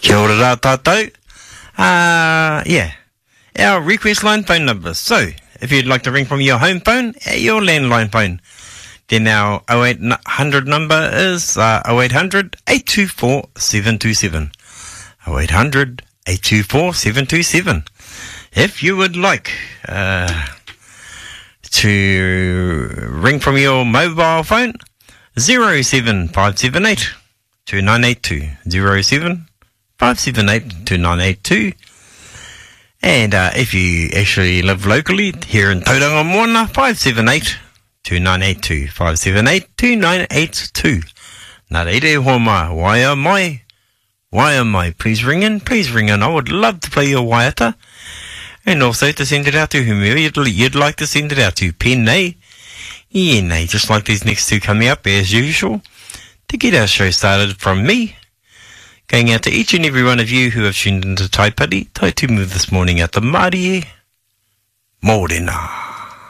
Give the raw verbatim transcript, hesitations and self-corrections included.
Kia ora rā tātou. Uh, yeah, our request line phone number. So, if you'd like to ring from your home phone, your landline phone, then our oh eight hundred number is uh, oh eight hundred, eight two four, seven two seven. oh eight hundred, eight two four, seven two seven. If you would like uh, to ring from your mobile phone, zero seven five seven eight, two nine eight two, zero seven five seven eight, two nine eight two. And uh, if you actually live locally here in Tauranga Moana, five seven eight, two nine eight two, five seven eight, two nine eight two. Nā reire homa, why am I? Why am I? Please ring in, please ring in. I would love to play your waiata. And also to send it out to whomever you'd, you'd like to send it out to. Pēnei, ienei, just like these next two coming up as usual. To get our show started from me, going out to each and every one of you who have tuned into Taipari, Tai Tumu this morning at the Mārie. Mōrena.